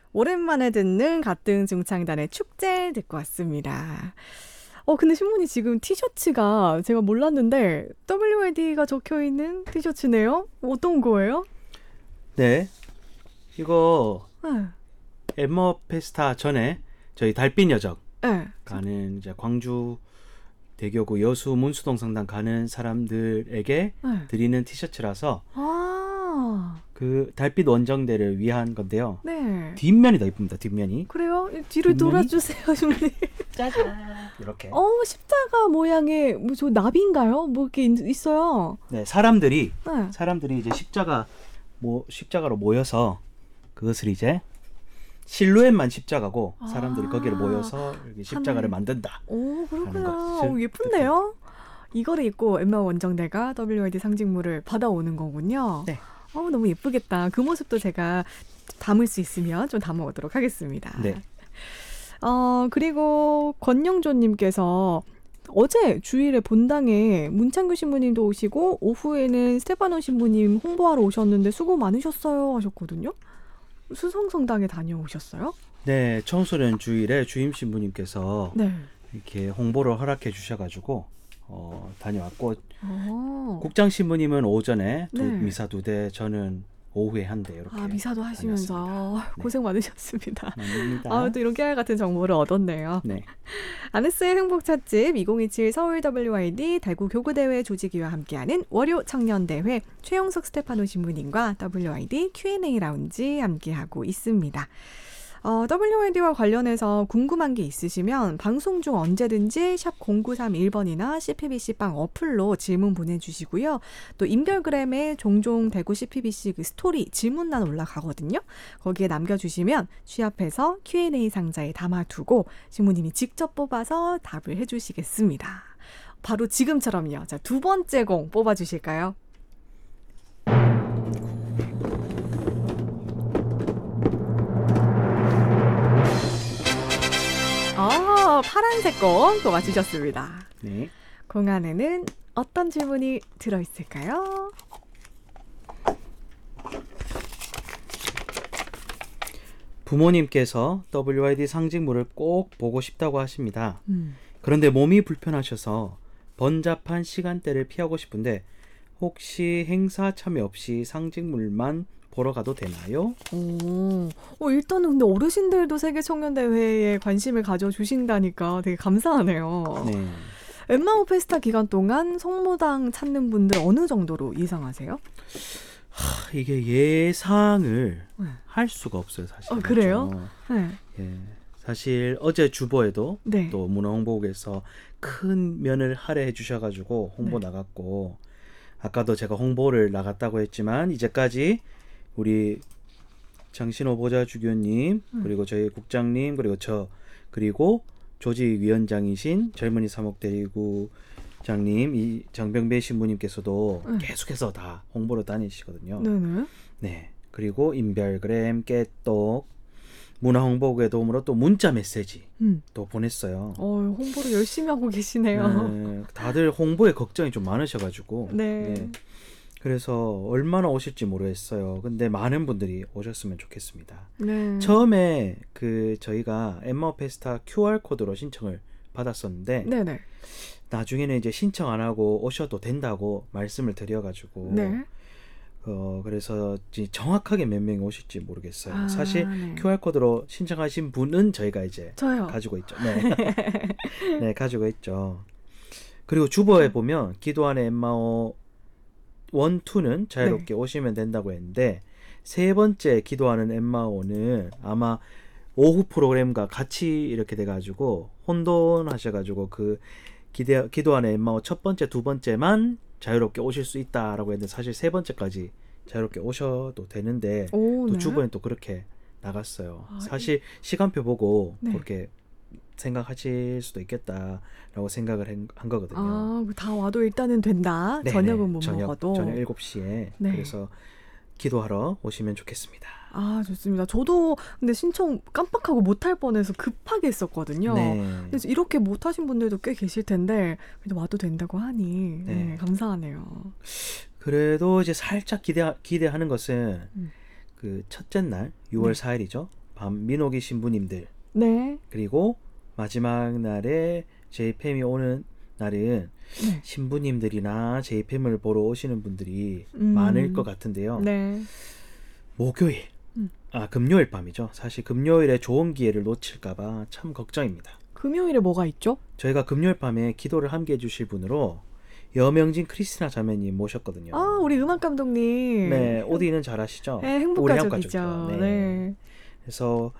오랜만에 듣는 가등 중창단의 축제 듣고 왔습니다. 근데 신문이 지금 티셔츠가 제가 몰랐는데 WID가 적혀있는 티셔츠네요? 어떤 거예요? 네, 이거 네. 엠머 페스타 전에 저희 달빛 여정 네. 가는 이제 광주 대교구 여수 문수동 성당 가는 사람들에게 네. 드리는 티셔츠라서 아, 그 달빛 원정대를 위한 건데요. 네. 뒷면이 더 이쁩니다. 뒷면이. 그래요? 뒤를 뒷면이? 돌아주세요, 신문이. 짜잔. 이렇게. 십자가 모양의 저 나비인가요? 뭐 이렇게 있어요. 네, 사람들이 네. 이제 십자가로 모여서 그것을 이제 실루엣만 십자가고 사람들이 거기를 모여서 여기 십자가를 만든다. 오, 하는 그렇구나. 것을 예쁜데요? 이거를 입고 엠마 원정대가 WID 상징물을 받아오는 거군요. 네. 너무 예쁘겠다. 그 모습도 제가 담을 수 있으면 좀 담아오도록 하겠습니다. 네. 그리고 권영조님께서 어제 주일에 본당에 문창규 신부님도 오시고 오후에는 스테파노 신부님 홍보하러 오셨는데 수고 많으셨어요 하셨거든요. 수성성당에 다녀오셨어요? 네, 청소년 주일에 주임 신부님께서 네. 이렇게 홍보를 허락해 주셔가지고 다녀왔고 어. 국장 신부님은 오전에 네. 미사 2대, 저는 오후에 한 대 이렇게. 미사도 하시면서 다녔습니다. 네. 고생 많으셨습니다. 아닙니다. 또 이런 깨알 같은 정보를 얻었네요. 네. 아네스의 행복 찻집 2027 서울 WID 달구 교구대회 조직위와 함께하는 월요 청년대회 최영석 스테파노 신부님과 WID Q&A 라운지 함께하고 있습니다. WID와 관련해서 궁금한 게 있으시면 방송 중 언제든지 샵 0931번이나 CPBC빵 어플로 질문 보내주시고요. 또 인별그램에 종종 대구 CPBC 그 스토리 질문란 올라가거든요. 거기에 남겨주시면 취합해서 Q&A 상자에 담아두고 신부님이 직접 뽑아서 답을 해주시겠습니다. 바로 지금처럼요. 자, 두 번째 공 뽑아주실까요? 파란색 공 맞추셨습니다. 네. 공 안에는 어떤 질문이 들어있을까요? 부모님께서 WID 상징물을 꼭 보고 싶다고 하십니다. 그런데 몸이 불편하셔서 번잡한 시간대를 피하고 싶은데 혹시 행사 참여 없이 상징물만 보러 가도 되나요? 일단은 근데 어르신들도 세계청년대회에 관심을 가져주신다니까 되게 감사하네요. 네. 엠마오 페스타 기간 동안 성모당 찾는 분들 어느 정도로 예상하세요? 이게 예상을 할 수가 없어요, 사실. 그래요? 네. 예. 사실 어제 주보에도 네. 또 문화홍보국에서 큰 면을 할애해 주셔가지고 홍보 네. 나갔고, 아까도 제가 홍보를 나갔다고 했지만 이제까지 우리 장신호 보좌주교님, 그리고 저희 국장님, 그리고 그리고 조직위원장이신 젊은이 사목대리구장님, 이 정병배 신부님께서도 계속해서 다 홍보를 다니시거든요. 네네. 네. 그리고 인별그램, 깨똑, 문화홍보국의 도움으로 또 문자 메시지 또 보냈어요. 홍보를 열심히 하고 계시네요. 네, 다들 홍보에 걱정이 좀 많으셔가지고. 네. 네. 그래서 얼마나 오실지 모르겠어요. 근데 많은 분들이 오셨으면 좋겠습니다. 네. 처음에 저희가 엠마 페스타 QR코드로 신청을 받았었는데, 네네. 나중에는 이제 신청 안 하고 오셔도 된다고 말씀을 드려가지고. 네. 그래서 정확하게 몇 명이 오실지 모르겠어요. 사실 네. QR코드로 신청하신 분은 저희가 이제 저요. 가지고 있죠. 네. 네, 가지고 있죠. 그리고 주보에 보면 기도하는 엠마오 1, 2는 자유롭게 오시면 된다고 했는데, 세 번째 기도하는 엠마오는 아마 오후 프로그램과 같이 이렇게 돼가지고 혼돈하셔가지고 기도하는 엠마오 첫 번째, 두 번째만 자유롭게 오실 수 있다라고 했는데, 사실 세 번째까지 자유롭게 오셔도 되는데 또 주보엔 또 그렇게 나갔어요. 사실 시간표 보고 그렇게 생각하실 수도 있겠다라고 생각을 한 거거든요. 다 와도 일단은 된다. 네네. 저녁은 못 먹어도. 저녁 7시에. 네. 그래서 기도하러 오시면 좋겠습니다. 좋습니다. 저도 근데 신청 깜빡하고 못할 뻔해서 급하게 했었거든요. 네. 그래서 이렇게 못하신 분들도 꽤 계실 텐데 그래도 와도 된다고 하니 네, 감사하네요. 그래도 이제 살짝 기대하는 것은 그 첫째 날 6월 4일이죠. 밤 민호기 신부님들 네. 그리고 마지막 날에 JPM이 오는 날은 네. 신부님들이나 JPM을 보러 오시는 분들이 많을 것 같은데요. 네. 목요일, 음. 금요일 밤이죠. 사실 금요일에 좋은 기회를 놓칠까봐 참 걱정입니다. 금요일에 뭐가 있죠? 저희가 금요일 밤에 기도를 함께 해주실 분으로 여명진 크리스티나 자매님 모셨거든요. 아, 우리 음악 감독님. 네, 오디는 잘 아시죠? 네, 우리 행복가족이죠. 한가족이죠. 네. 그래서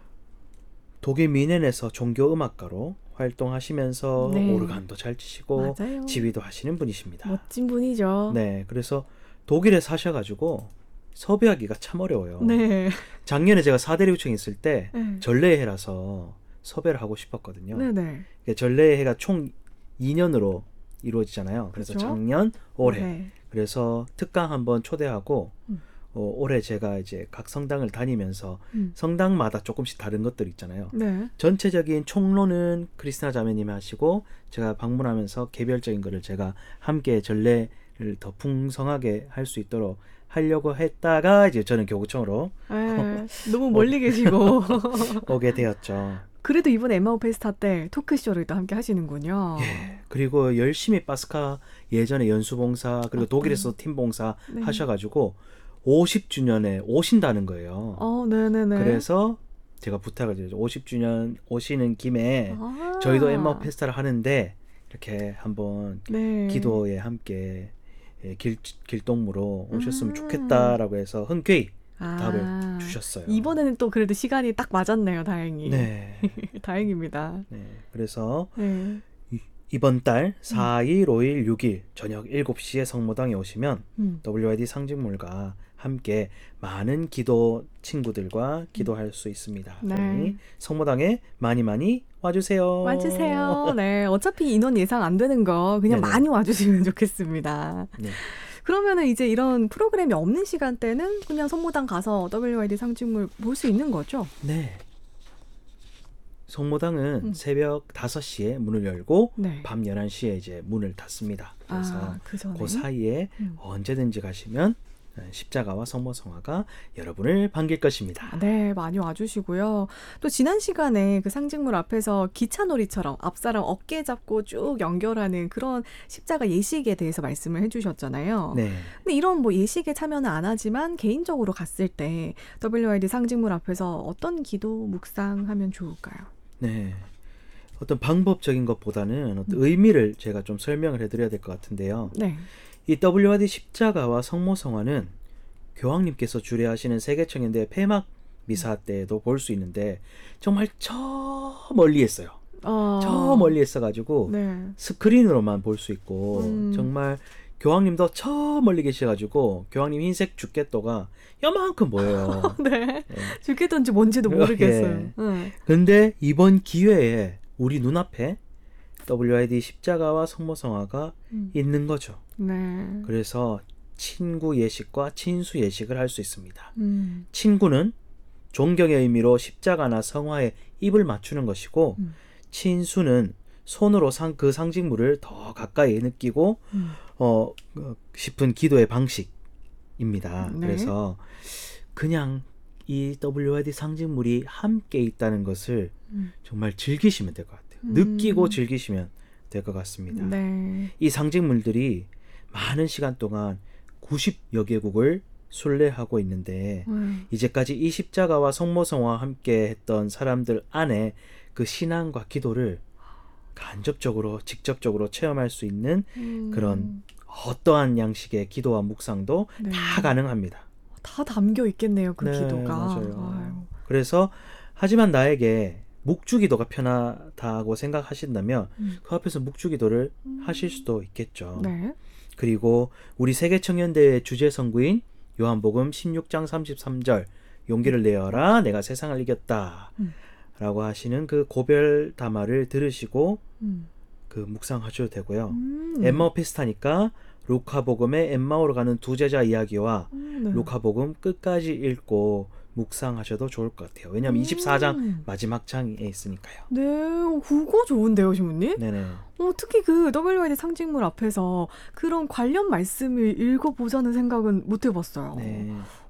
독일 미넨에서 종교 음악가로 활동하시면서 네. 오르간도 잘 치시고 맞아요. 지휘도 하시는 분이십니다. 멋진 분이죠. 네, 그래서 독일에 사셔가지고 섭외하기가 참 어려워요. 네. 작년에 제가 사대리 요청 있을 때 네. 전래해라서 섭외를 하고 싶었거든요. 네네. 전래해가 총 2년으로 이루어지잖아요. 그래서 그렇죠? 작년, 올해. 네. 그래서 특강 한번 초대하고 음. 올해 제가 이제 각 성당을 다니면서 음. 성당마다 조금씩 다른 것들 있잖아요. 네. 전체적인 총론은 크리스나 자매님이 하시고 제가 방문하면서 개별적인 거를 제가 함께 전례를 더 풍성하게 할 수 있도록 하려고 했다가 이제 저는 교구청으로 네. 너무 멀리 계시고. 오게 되었죠. 그래도 이번 엠마오 페스타 때 토크쇼를 또 함께 하시는군요. 예. 그리고 열심히 파스카 예전에 연수봉사 그리고 독일에서 팀봉사 네. 하셔가지고 50주년에 오신다는 거예요. 네네네. 그래서 제가 부탁을 드렸죠. 50주년 오시는 김에 아. 저희도 엠마오 페스타를 하는데 이렇게 한번 네. 기도에 함께 길동무로 오셨으면 좋겠다라고 해서 흔쾌히 답을 주셨어요. 이번에는 또 그래도 시간이 딱 맞았네요. 다행히. 네. 다행입니다. 네. 그래서 네. 이번 달 4일, 5일, 6일 저녁 7시에 성모당에 오시면 WID 상징물과 함께 많은 기도 친구들과 기도할 수 있습니다. 네. 그러니 성모당에 많이 와주세요. 와주세요. 네. 어차피 인원 예상 안 되는 거 그냥 네네. 많이 와주시면 좋겠습니다. 네. 그러면은 이제 이런 프로그램이 없는 시간대는 그냥 성모당 가서 WID 상징물 볼 수 있는 거죠? 네. 성모당은 새벽 5시에 문을 열고 네. 밤 11시에 이제 문을 닫습니다. 그래서 그 전에. 그 사이에 언제든지 가시면 십자가와 성모성화가 여러분을 반길 것입니다. 네, 많이 와주시고요. 또 지난 시간에 그 상징물 앞에서 기차놀이처럼 앞사람 어깨 잡고 쭉 연결하는 그런 십자가 예식에 대해서 말씀을 해주셨잖아요. 네. 근데 이런 뭐 예식에 참여는 안 하지만 개인적으로 갔을 때 WID 상징물 앞에서 어떤 기도 묵상하면 좋을까요? 네. 어떤 방법적인 것보다는 어떤 의미를 제가 좀 설명을 해드려야 될 것 같은데요. 네. 이 WID 십자가와 성모성화는 교황님께서 주례하시는 세계청년대 폐막 미사 때도 볼 수 있는데 정말 저 멀리 했어요. 저 멀리 했어가지고 네. 스크린으로만 볼 수 있고 정말 교황님도 저 멀리 계셔가지고 교황님 흰색 주께도가 요만큼 보여요. 네. 네. 죽겠던지 뭔지도 모르겠어요. 예. 네. 근데 이번 기회에 우리 눈앞에 WID 십자가와 성모성화가 있는 거죠. 네. 그래서 친구 예식과 친수 예식을 할 수 있습니다. 음. 친구는 존경의 의미로 십자가나 성화에 입을 맞추는 것이고 친수는 손으로 그 상징물을 더 가까이 느끼고 싶은 기도의 방식입니다. 네. 그래서 그냥 이 WID 상징물이 함께 있다는 것을 정말 즐기시면 될 것 같아요. 느끼고 즐기시면 될 것 같습니다. 네. 이 상징물들이 많은 시간 동안 90여 개국을 순례하고 있는데 이제까지 이 십자가와 성모성화와 함께 했던 사람들 안에 그 신앙과 기도를 간접적으로 직접적으로 체험할 수 있는 그런 어떠한 양식의 기도와 묵상도 네. 다 가능합니다. 다 담겨 있겠네요, 그 네, 기도가. 맞아요. 아유. 그래서 하지만 나에게 묵주기도가 편하다고 생각하신다면 그 앞에서 묵주기도를 하실 수도 있겠죠. 네. 그리고 우리 세계청년대회 주제 성구인 요한복음 16장 33절 용기를 내어라 내가 세상을 이겼다 라고 하시는 그 고별 담화를 들으시고 그 묵상하셔도 되고요. 엠마오 페스타니까 루카복음의 엠마오로 가는 두 제자 이야기와 네. 루카복음 끝까지 읽고 묵상하셔도 좋을 것 같아요. 왜냐하면 24장 마지막 장에 있으니까요. 네, 그거 좋은데요, 신부님? 네네. 특히 그 WID 상징물 앞에서 그런 관련 말씀을 읽어보자는 생각은 못 해봤어요. 네.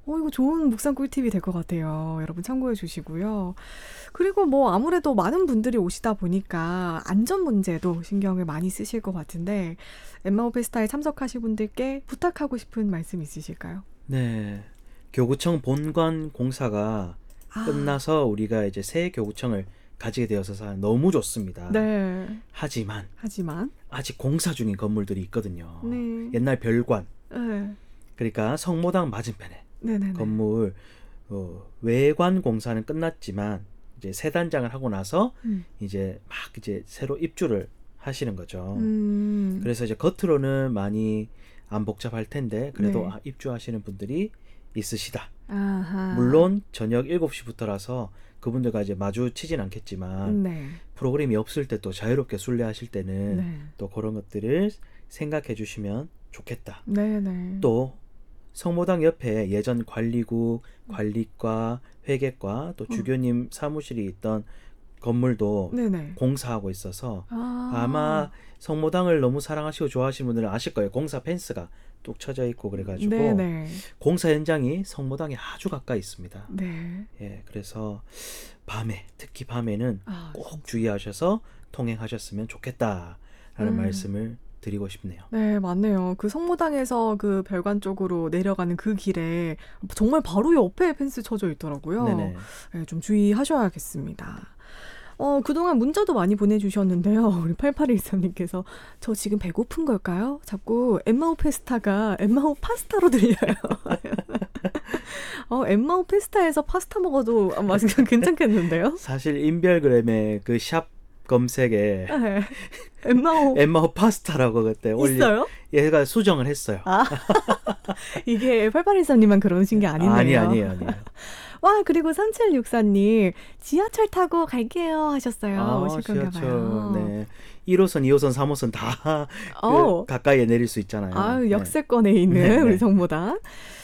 이거 좋은 묵상 꿀팁이 될 것 같아요. 여러분 참고해 주시고요. 그리고 뭐 아무래도 많은 분들이 오시다 보니까 안전 문제도 신경을 많이 쓰실 것 같은데 엠마오 페스타에 참석하실 분들께 부탁하고 싶은 말씀 있으실까요? 네. 교구청 본관 공사가 끝나서 우리가 이제 새 교구청을 가지게 되어서 너무 좋습니다. 네. 하지만 아직 공사 중인 건물들이 있거든요. 네. 옛날 별관. 네. 그러니까 성모당 맞은편에 네네네. 건물 외관 공사는 끝났지만 이제 새 단장을 하고 나서 이제 막 이제 새로 입주를 하시는 거죠. 그래서 이제 겉으로는 많이 안 복잡할 텐데 그래도 네. 입주하시는 분들이 있으시다. 아하. 물론 저녁 7시부터라서 그분들과 이제 마주치진 않겠지만 네. 프로그램이 없을 때 또 자유롭게 순례하실 때는 네. 또 그런 것들을 생각해 주시면 좋겠다. 네네. 또 성모당 옆에 예전 관리국, 관리과, 회계과 또 주교님 사무실이 있던 건물도 네네. 공사하고 있어서 아. 아마 성모당을 너무 사랑하시고 좋아하시는 분들은 아실 거예요. 공사 펜스가 뚝 쳐져 있고 그래가지고 네네. 공사 현장이 성모당에 아주 가까이 있습니다. 네. 예, 그래서 밤에 특히 밤에는 꼭 진짜. 주의하셔서 통행하셨으면 좋겠다라는 말씀을 드리고 싶네요. 네, 맞네요. 그 성모당에서 그 별관 쪽으로 내려가는 그 길에 정말 바로 옆에 펜스 쳐져 있더라고요. 네네. 네, 좀 주의하셔야겠습니다. 그동안 문자도 많이 보내주셨는데요. 우리 8813님께서 저 지금 배고픈 걸까요? 자꾸 엠마오 페스타가 엠마오 파스타로 들려요. 엠마오 페스타에서 파스타 먹어도 아마 괜찮겠는데요? 사실 인별그램에 그 샵 검색에 네. 엠마오 파스타라고 그때 있어요? 얘가 수정을 했어요. 이게 8813님만 그러신 게 아니네요. 아니에요. 와, 그리고 3764님 지하철 타고 갈게요 하셨어요. 오실 건가 지하철, 봐요. 네. 1호선, 2호선, 3호선 다 가까이에 내릴 수 있잖아요. 역세권에 있는 네. 우리 성모당.